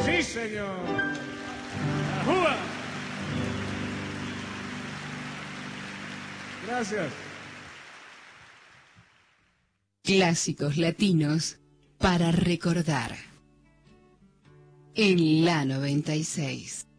Sí, señor. ¡Ajúa! Gracias. Clásicos latinos para recordar. En la 96.